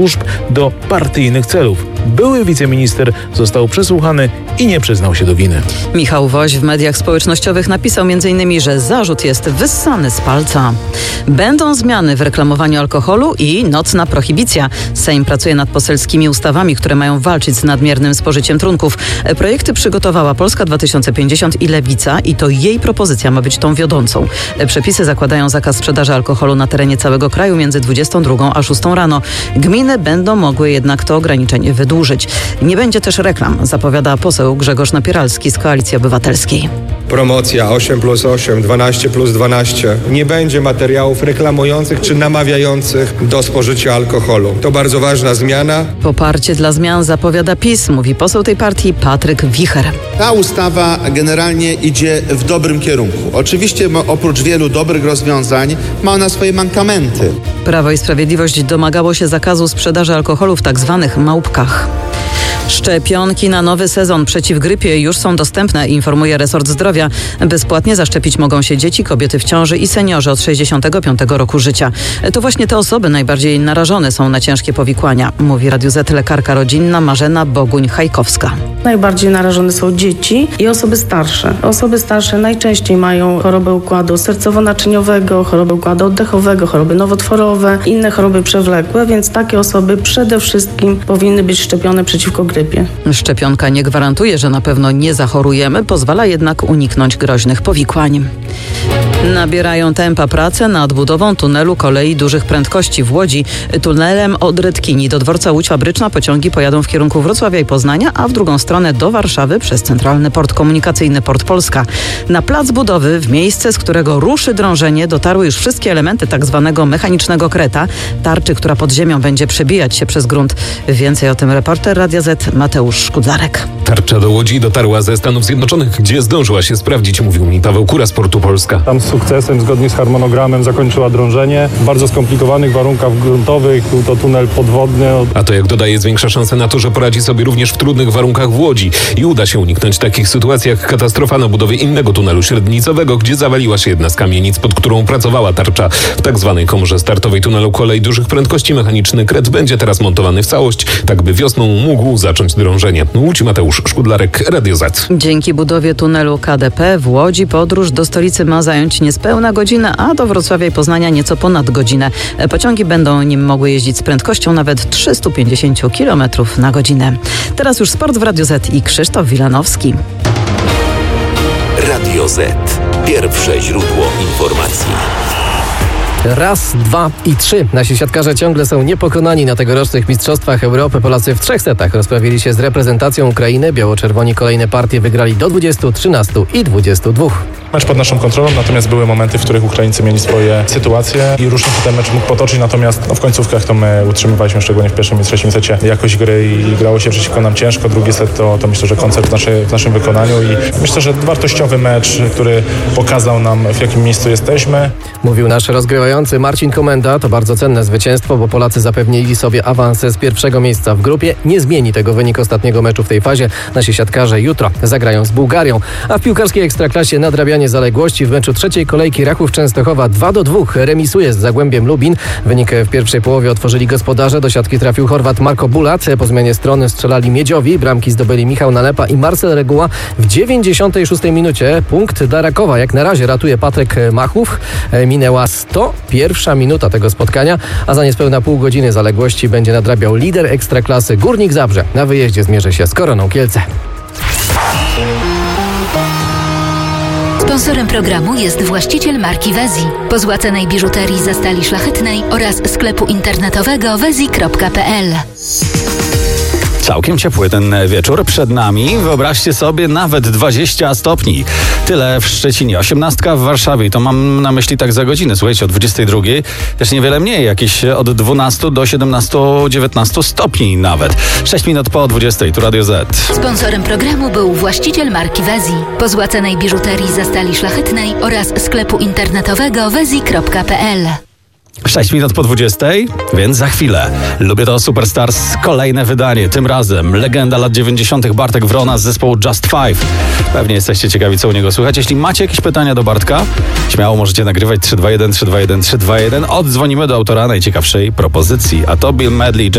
służb do partyjnych celów. Były wiceminister został przesłuchany i nie przyznał się do winy. Michał Woś w mediach społecznościowych napisał m.in., że zarzut jest wyssany z palca. Będą zmiany w reklamowaniu alkoholu i nocna prohibicja. Sejm pracuje nad poselskimi ustawami, które mają walczyć z nadmiernym spożyciem trunków. Projekty przygotowała Polska 2050 i Lewica i to jej propozycja ma być tą wiodącą. Przepisy zakładają zakaz sprzedaży alkoholu na terenie całego kraju między 22 a 6 rano. Gminy będą mogły jednak to ograniczenie wydłużyć. Nie będzie też reklam, zapowiada poseł Grzegorz Napieralski z Koalicji Obywatelskiej. Promocja 8+8, 12+12. Nie będzie materiałów reklamujących czy namawiających do spożycia alkoholu. To bardzo ważna zmiana. Poparcie dla zmian zapowiada PiS, mówi poseł tej partii Patryk Wicher. Ta ustawa generalnie idzie w dobrym kierunku. Oczywiście oprócz wielu dobrych rozwiązań ma ona swoje mankamenty. Prawo i Sprawiedliwość domagało się zakazu sprzedaży alkoholu w tzw. małpkach. Szczepionki na nowy sezon przeciw grypie już są dostępne, informuje resort zdrowia. Bezpłatnie zaszczepić mogą się dzieci, kobiety w ciąży i seniorzy od 65 roku życia. To właśnie te osoby najbardziej narażone są na ciężkie powikłania, mówi Radiu Z lekarka rodzinna Marzena Boguń-Hajkowska. Najbardziej narażone są dzieci i osoby starsze. Osoby starsze najczęściej mają chorobę układu sercowo-naczyniowego, chorobę układu oddechowego, choroby nowotworowe, inne choroby przewlekłe, więc takie osoby przede wszystkim powinny być szczepione przeciwko grypie. Szczepionka nie gwarantuje, że na pewno nie zachorujemy, pozwala jednak uniknąć groźnych powikłań. Nabierają tempa prace nad budową tunelu kolei dużych prędkości w Łodzi. Tunelem od Redkini do dworca Łódź Fabryczna pociągi pojadą w kierunku Wrocławia i Poznania, a w drugą stronę do Warszawy przez Centralny Port Komunikacyjny Port Polska. Na plac budowy, w miejsce, z którego ruszy drążenie, dotarły już wszystkie elementy tzw. mechanicznego kreta, tarczy, która pod ziemią będzie przebijać się przez grunt. Więcej o tym reporter Radia Z Mateusz Szkudlarek. Tarcza do Łodzi dotarła ze Stanów Zjednoczonych, gdzie zdążyła się sprawdzić, mówił mi Paweł Kura z Portu Polska. Tam z sukcesem, zgodnie z harmonogramem, zakończyła drążenie. W bardzo skomplikowanych warunkach gruntowych, był to tunel podwodny. A to, jak dodaje, zwiększa szanse na to, że poradzi sobie również w trudnych warunkach w Łodzi i uda się uniknąć takich sytuacji jak katastrofa na budowie innego tunelu średnicowego, gdzie zawaliła się jedna z kamienic, pod którą pracowała tarcza. W tak zwanej komorze startowej tunelu kolei dużych prędkości mechaniczny kret będzie teraz montowany w całość, tak by wiosną mógł zacząć drążenie. Łódź, Mateusz Szkudlarek, Radio Z. Dzięki budowie tunelu KDP w Łodzi podróż do stolicy ma zająć niespełna godzinę, a do Wrocławia i Poznania nieco ponad godzinę. Pociągi będą nim mogły jeździć z prędkością nawet 350 km na godzinę. Teraz już sport w Radio Z i Krzysztof Wilanowski. Radio Z. Pierwsze źródło informacji. Raz, dwa i trzy. Nasi siatkarze ciągle są niepokonani na tegorocznych Mistrzostwach Europy. Polacy w 3 setach rozprawili się z reprezentacją Ukrainy. Biało-czerwoni kolejne partie wygrali do 20, 13 i 22. Mecz pod naszą kontrolą, natomiast były momenty, w których Ukraińcy mieli swoje sytuacje i różnie się ten mecz mógł potoczyć, natomiast w końcówkach to my utrzymywaliśmy, szczególnie w pierwszym i trzecim secie, jakość gry i grało się przeciwko nam ciężko. Drugi set to myślę, że koncert w naszym wykonaniu i myślę, że wartościowy mecz, który pokazał nam, w jakim miejscu jesteśmy. Mówił nasz rozgrywający Marcin Komenda. To bardzo cenne zwycięstwo, bo Polacy zapewnili sobie awans z pierwszego miejsca w grupie. Nie zmieni tego wynik ostatniego meczu w tej fazie. Nasi siatkarze jutro zagrają z Bułgarią. A w piłkarskiej Ekstraklasie nadrabianie zaległości. W meczu trzeciej kolejki Raków Częstochowa 2-2 remisuje z Zagłębiem Lubin. Wynik w pierwszej połowie otworzyli gospodarze. Do siatki trafił Chorwat Marko Bulat. Po zmianie strony strzelali Miedziowi. Bramki zdobyli Michał Nalepa i Marcel Reguła. W 96 minucie punkt dla Rakowa jak na razie ratuje Patryk Machów. Minęła 101 minuta tego spotkania, a za niespełna pół godziny zaległości będzie nadrabiał lider Ekstraklasy Górnik Zabrze. Na wyjeździe zmierzy się z Koroną Kielce. Sponsorem programu jest właściciel marki Wezi, pozłacanej biżuterii ze stali szlachetnej oraz sklepu internetowego wezi.pl. Całkiem ciepły ten wieczór przed nami. Wyobraźcie sobie, nawet 20 stopni. Tyle w Szczecinie, 18 w Warszawie. I to mam na myśli tak za godzinę. Słuchajcie, o 22. Też niewiele mniej, jakieś od 12 do 17-19 stopni nawet. 6 minut po 20. Tu Radio Z. Sponsorem programu był właściciel marki Wezi, pozłacanej biżuterii ze stali szlachetnej oraz sklepu internetowego wezi.pl. 6 minut po 20, więc za chwilę. Lubię to Superstars, kolejne wydanie. Tym razem legenda lat 90. Bartek Wrona z zespołu Just Five. Pewnie jesteście ciekawi, co u niego słychać. Jeśli macie jakieś pytania do Bartka, śmiało możecie nagrywać 321 321 321. Oddzwonimy do autora najciekawszej propozycji. A to Bill Medley.